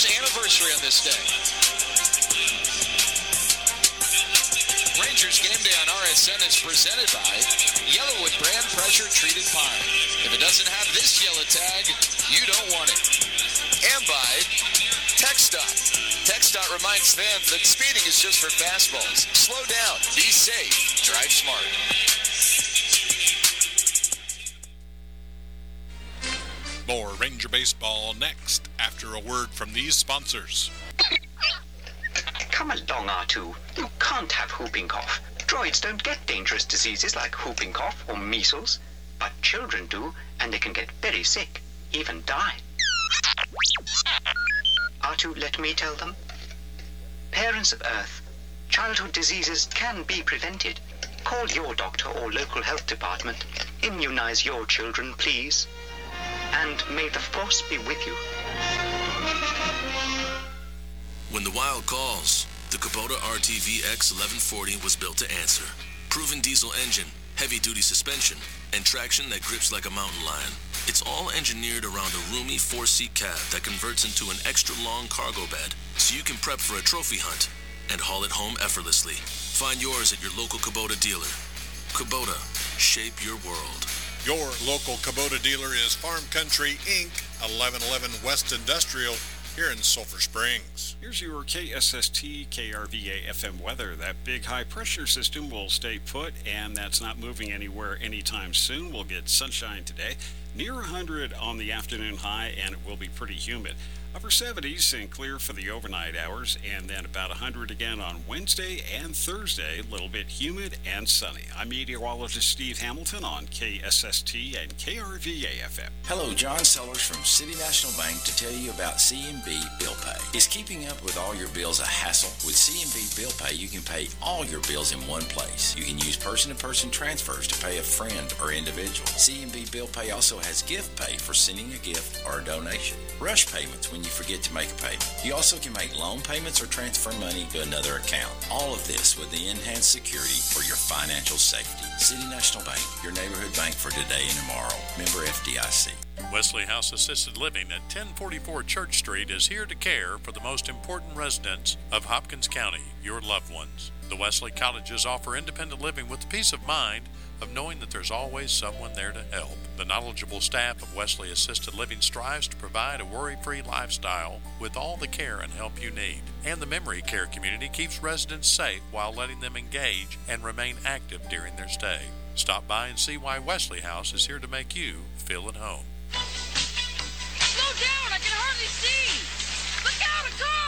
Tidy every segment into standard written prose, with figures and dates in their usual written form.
Rangers anniversary on this day. Rangers Game Day on RSN is presented by Yellowwood brand pressure treated pine. If it doesn't have this yellow tag, you don't want it. And by TxDOT. TxDOT reminds fans that speeding is just for fastballs. Slow down, be safe, drive smart. More Ranger Baseball next after a word from these sponsors. Come along, R2. You can't have whooping cough. Droids don't get dangerous diseases like whooping cough or measles, but children do, and they can get very sick, even die. R2, let me tell them. Parents of Earth, childhood diseases can be prevented. Call your doctor or local health department. Immunize your children, please. And may the Force be with you. When the wild calls, the Kubota RTV X1140 was built to answer. Proven diesel engine, heavy-duty suspension, and traction that grips like a mountain lion. It's all engineered around a roomy 4-seat cab that converts into an extra-long cargo bed, so you can prep for a trophy hunt and haul it home effortlessly. Find yours at your local Kubota dealer. Kubota, shape your world. Your local Kubota dealer is Farm Country, Inc., 1111 West Industrial, here in Sulphur Springs. Here's your KSST KRVA FM weather. That big high pressure system will stay put, and that's not moving anywhere anytime soon. We'll get sunshine today, near 100 on the afternoon high, and it will be pretty humid. Upper 70s and clear for the overnight hours, and then about 100 again on Wednesday and Thursday. A little bit humid and sunny. I'm meteorologist Steve Hamilton on KSST and KRVA FM. Hello, John Sellers from City National Bank to tell you about CMB Bill Pay. Is keeping up with all your bills a hassle? With CMB Bill Pay, you can pay all your bills in one place. You can use person-to-person transfers to pay a friend or individual. CMB Bill Pay also has gift pay for sending a gift or a donation. Rush payments when you forget to make a payment. You also can make loan payments or transfer money to another account. All of this with the enhanced security for your financial safety. City National Bank, your neighborhood bank for today and tomorrow. Member FDIC. Wesley House Assisted Living at 1044 Church Street is here to care for the most important residents of Hopkins County, your loved ones. The Wesley Cottages offer independent living with the peace of mind of knowing that there's always someone there to help. The knowledgeable staff of Wesley Assisted Living strives to provide a worry-free lifestyle with all the care and help you need. And the memory care community keeps residents safe while letting them engage and remain active during their stay. Stop by and see why Wesley House is here to make you feel at home. Slow down, I can hardly see. Look out,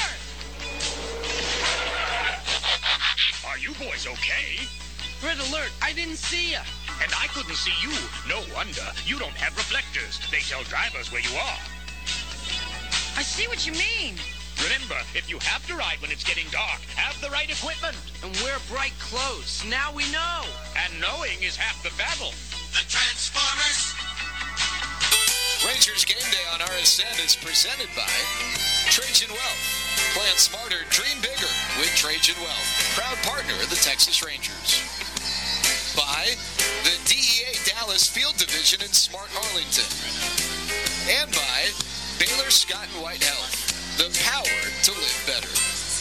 a car! Are you boys okay? Red alert, I didn't see ya. And I couldn't see you. No wonder. You don't have reflectors. They tell drivers where you are. I see what you mean. Remember, if you have to ride when it's getting dark, have the right equipment. And wear bright clothes. Now we know. And knowing is half the battle. The Transformers. Rangers Game Day on RSN is presented by Trajan Wealth. Plan smarter, dream bigger with Trajan Wealth. Proud partner of the Texas Rangers. By the DEA Dallas Field Division in Smart Arlington. And by Baylor Scott & White Health. The power to live better.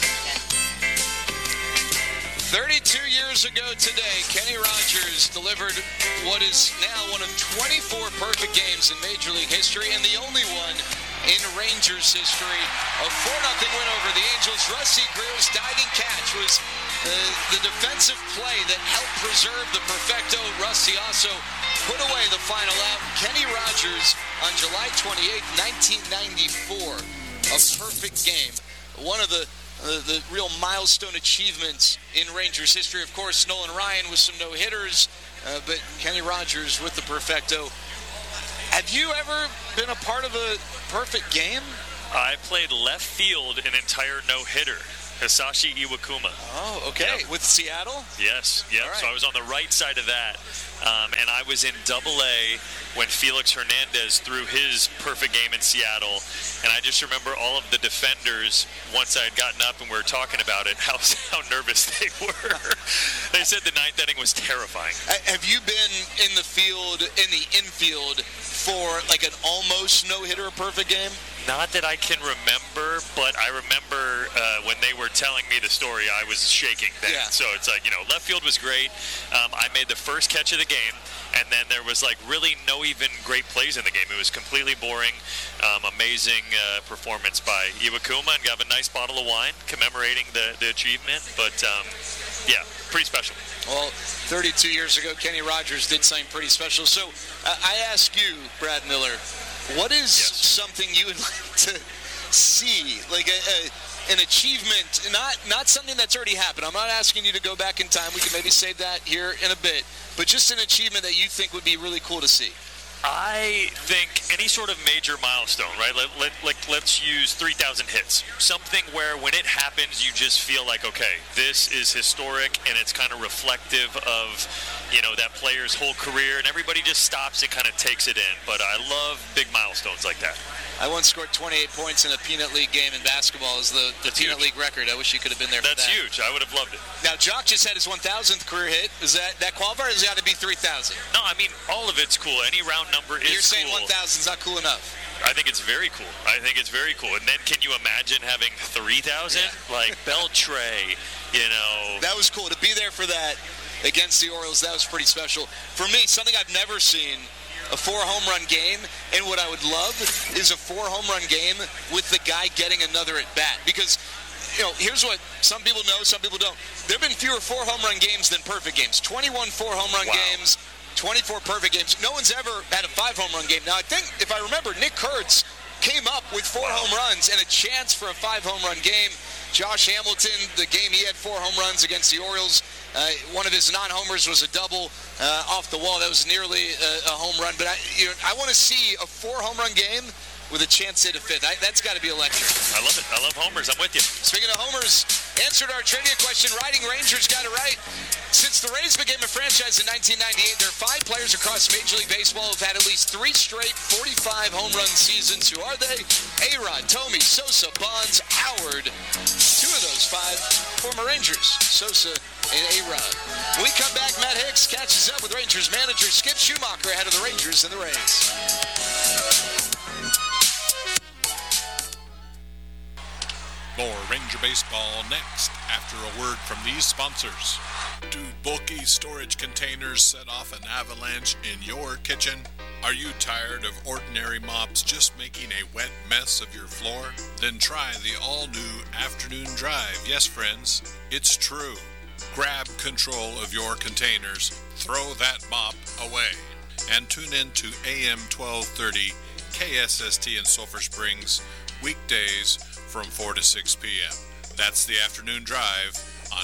32 years ago today, Kenny Rogers delivered what is now one of 24 perfect games in Major League history and the only one in Rangers history. A 4-0 win over the Angels. Rusty Greer's diving catch was the defensive play that helped preserve the perfecto. Rusty also put away the final out. Kenny Rogers on July 28, 1994. A perfect game. One of the real milestone achievements in Rangers history. Of course, Nolan Ryan with some no-hitters, but Kenny Rogers with the perfecto. Have you ever been a part of a perfect game? I played left field an entire no-hitter. Hisashi Iwakuma. Oh, okay. Yep. With Seattle? Yes. Yep. Right. So I was on the right side of that. And I was in Double-A when Felix Hernandez threw his perfect game in Seattle. And I just remember all of the defenders, once I had gotten up and we were talking about it, how nervous they were. They said the ninth inning was terrifying. Have you been in the infield for like an almost no-hitter perfect game? Not that I can remember, but I remember when they were telling me the story, I was shaking then. Yeah. So it's like, left field was great. I made the first catch of the game, and then there was like really no even great plays in the game. It was completely boring. Amazing performance by Iwakuma, and got a nice bottle of wine commemorating the achievement. But yeah, pretty special. Well, 32 years ago, Kenny Rogers did something pretty special. So I ask you, Brad Miller, what is something you would like to see, like an achievement, not something that's already happened? I'm not asking you to go back in time. We can maybe save that here in a bit. But just an achievement that you think would be really cool to see. I think any sort of major milestone, right? Let's use 3,000 hits. Something where when it happens, you just feel like, okay, this is historic, and it's kind of reflective of, that player's whole career, and everybody just stops and kind of takes it in. But I love big milestones like that. I once scored 28 points in a Peanut League game in basketball as the Peanut League record. I wish you could have been there for that. That's huge. I would have loved it. Now, Jock just had his 1,000th career hit. Is that qualifier, or has it got to be 3,000? No, I mean, all of it's cool. Any round number is cool. You're saying 1,000 is not cool enough? I think it's very cool. And then can you imagine having 3,000? Yeah. Like Beltray, That was cool. To be there for that against the Orioles, that was pretty special. For me, something I've never seen, a 4-home run game, and what I would love is a 4-home run game with the guy getting another at bat. Because, here's what some people know, some people don't. There have been fewer 4-home run games than perfect games. 21 4-home run games, 24 perfect games. No one's ever had a 5-home run game. Now, I think, if I remember, Nick Kurtz came up with 4 home runs and a chance for a 5-home run game. Josh Hamilton, the game he had 4 home runs against the Orioles. One of his non-homers was a double off the wall. That was nearly a home run. But I want to see a 4-home run game with a chance to hit a 5th. That's got to be electric. I love it. I love homers. I'm with you. Speaking of homers, answered our trivia question. Riding Rangers got it right. Since the Rays became a franchise in 1998, there are 5 players across Major League Baseball who've had at least 3 straight 45 home run seasons. Who are they? A-Rod, Tomey, Sosa, Bonds, Howard. 2 of those 5 former Rangers, Sosa and A-Rod. When we come back, Matt Hicks catches up with Rangers manager Skip Schumacher ahead of the Rangers and the Rays. More Ranger Baseball next after a word from these sponsors. Do bulky storage containers set off an avalanche in your kitchen? Are you tired of ordinary mops just making a wet mess of your floor? Then try the all-new Afternoon Drive. Yes, friends, it's true. Grab control of your containers, throw that mop away, and tune in to AM 1230 KSST in Sulphur Springs, weekdays from 4 to 6 p.m. That's the Afternoon Drive on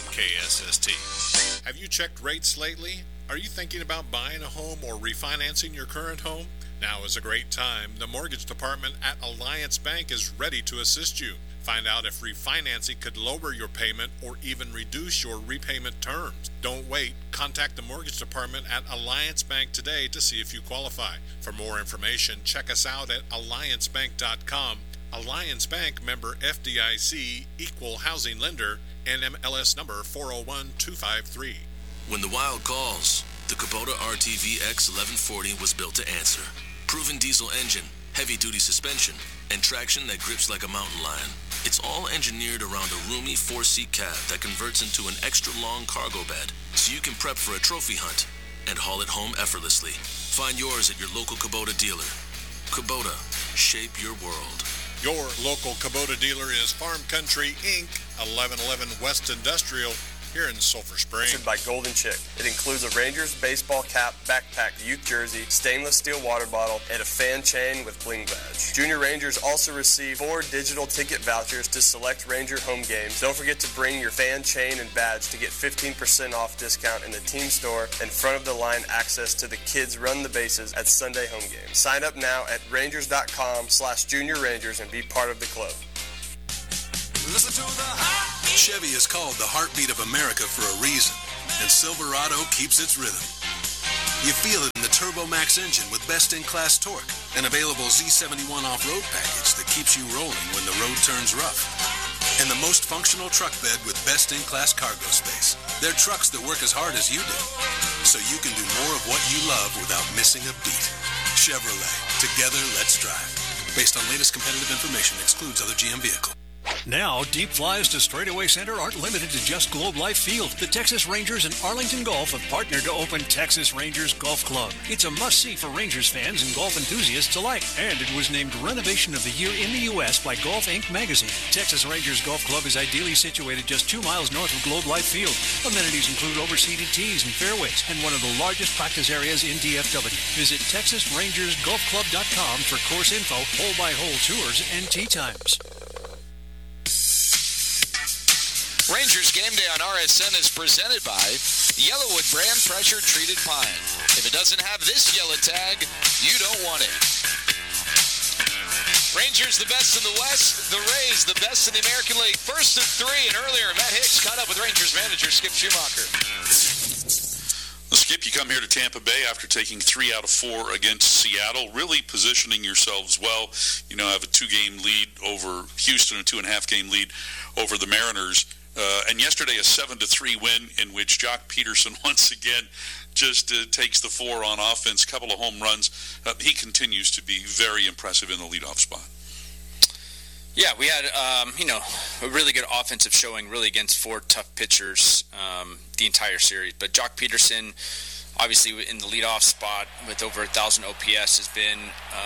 KSST. Have you checked rates lately? Are you thinking about buying a home or refinancing your current home? Now is a great time. The mortgage department at Alliance Bank is ready to assist you. Find out if refinancing could lower your payment or even reduce your repayment terms. Don't wait. Contact the mortgage department at Alliance Bank today to see if you qualify. For more information, check us out at alliancebank.com. Alliance Bank, member FDIC, equal housing lender, NMLS number 401253. When the Wild calls, the Kubota RTV X1140 was built to answer. Proven diesel engine, heavy-duty suspension, and traction that grips like a mountain lion. It's all engineered around a roomy 4-seat cab that converts into an extra-long cargo bed, so you can prep for a trophy hunt and haul it home effortlessly. Find yours at your local Kubota dealer. Kubota, shape your world. Your local Kubota dealer is Farm Country, Inc., 1111 West Industrial, here in Sulphur Springs. Sponsored by Golden Chick. It includes a Rangers baseball cap, backpack, youth jersey, stainless steel water bottle, and a fan chain with bling badge. Junior Rangers also receive 4 digital ticket vouchers to select Ranger home games. Don't forget to bring your fan chain and badge to get 15% off discount in the team store and front-of-the-line access to the Kids Run the Bases at Sunday home games. Sign up now at Rangers.com/Junior Rangers and be part of the club. Listen to the heartbeat. Chevy is called the heartbeat of America for a reason, and Silverado keeps its rhythm. You feel it in the Turbo Max engine with best-in-class torque, an available Z71 off-road package that keeps you rolling when the road turns rough, and the most functional truck bed with best-in-class cargo space. They're trucks that work as hard as you do, so you can do more of what you love without missing a beat. Chevrolet. Together, let's drive. Based on latest competitive information, excludes other GM vehicle. Now, deep flies to Straightaway Center aren't limited to just Globe Life Field. The Texas Rangers and Arlington Golf have partnered to open Texas Rangers Golf Club. It's a must-see for Rangers fans and golf enthusiasts alike. And it was named Renovation of the Year in the U.S. by Golf Inc. magazine. Texas Rangers Golf Club is ideally situated just 2 miles north of Globe Life Field. Amenities include overseated tees and fairways and one of the largest practice areas in DFW. Visit TexasRangersGolfClub.com for course info, hole-by-hole tours, and tee times. Rangers Game Day on RSN is presented by Yellowwood brand pressure treated pine. If it doesn't have this yellow tag, you don't want it. Rangers the best in the West, the Rays the best in the American League. First of 3 and earlier, Matt Hicks caught up with Rangers manager Skip Schumacher. Well, Skip, you come here to Tampa Bay after taking 3 out of 4 against Seattle, really positioning yourselves well. You know, have a 2-game lead over Houston, a 2.5-game lead over the Mariners. And yesterday, a 7-3 win in which Jock Peterson once again just takes the 4 on offense, couple of home runs. He continues to be very impressive in the leadoff spot. Yeah, we had, a really good offensive showing, really against 4 tough pitchers the entire series. But Jock Peterson, obviously in the leadoff spot with over 1,000 OPS, has been,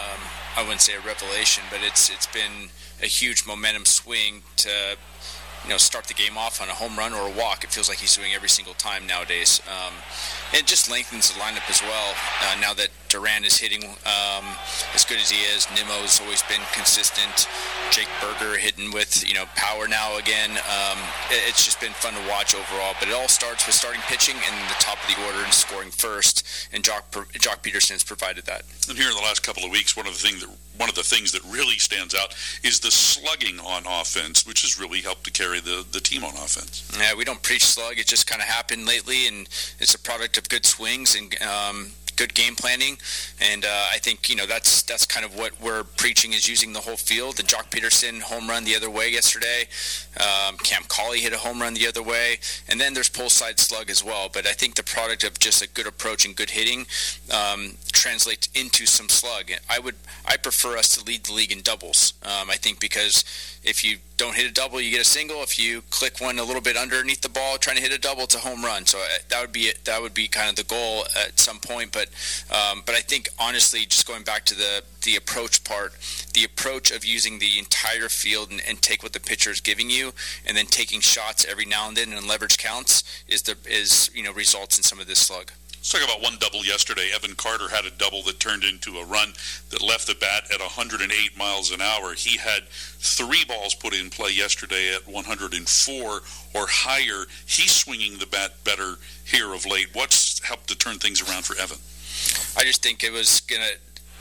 I wouldn't say a revelation, but it's been a huge momentum swing to start the game off on a home run or a walk. It feels like he's doing every single time nowadays. It just lengthens the lineup as well. Now that Duran is hitting as good as he is, Nimmo's always been consistent. Jake Berger hitting with power now again. It's just been fun to watch overall. But it all starts with starting pitching and the top of the order and scoring first. And Jock Peterson has provided that. And here in the last couple of weeks, one of the things that really stands out is the slugging on offense, which has really helped to carry the team on offense. Yeah, we don't preach slug. It just kind of happened lately, and it's a product of good swings and good game planning, and I think that's kind of what we're preaching, is using the whole field. And Jock Peterson home run the other way yesterday. Cam Cauley hit a home run the other way, and then there's pull side slug as well. But I think the product of just a good approach and good hitting translates into some slug. I prefer us to lead the league in doubles. I think because if you don't hit a double, you get a single. If you click one a little bit underneath the ball, trying to hit a double, it's a home run. So that would be kind of the goal at some point. But I think honestly, just going back to the approach part, the approach of using the entire field and take what the pitcher is giving you, and then taking shots every now and then and leverage counts is results in some of this slug. Let's talk about one double yesterday. Evan Carter had a double that turned into a run that left the bat at 108 miles an hour. He had 3 balls put in play yesterday at 104 or higher. He's swinging the bat better here of late. What's helped to turn things around for Evan? I just think it was going to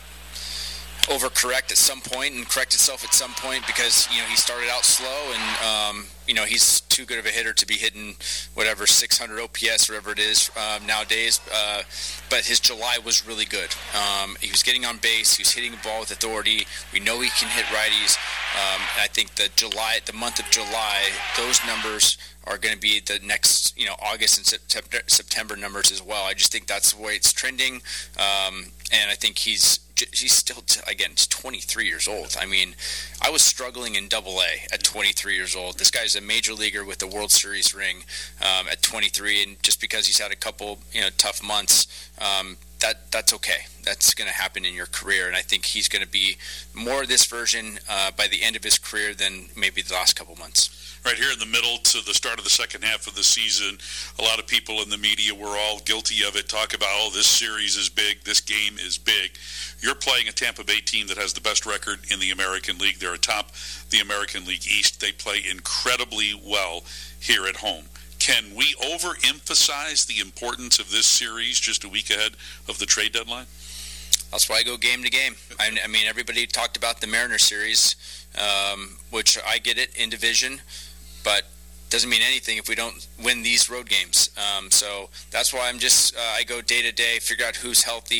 overcorrect at some point and correct itself at some point, because he started out slow, and he's too good of a hitter to be hitting whatever 600 OPS or whatever it is nowadays. But his July was really good. He was getting on base. He was hitting the ball with authority. We know he can hit righties. And I think the month of July, those numbers are going to be the next, August and September numbers as well. I just think that's the way it's trending. And I think he's still, again, 23 years old. I mean, I was struggling in Double-A at 23 years old. This guy's a major leaguer with a World Series ring at 23, and just because he's had a couple, tough months, that's okay. That's going to happen in your career, and I think he's going to be more this version by the end of his career than maybe the last couple months. Right here in the middle to the start of the second half of the season, a lot of people in the media were all guilty of it, talk about, this series is big, this game is big. You're playing a Tampa Bay team that has the best record in the American League. They're atop the American League East. They play incredibly well here at home. Can we overemphasize the importance of this series just a week ahead of the trade deadline? That's why I go game to game. I mean, everybody talked about the Mariners series, which I get it in division, but doesn't mean anything if we don't win these road games. So that's why I go day to day, figure out who's healthy,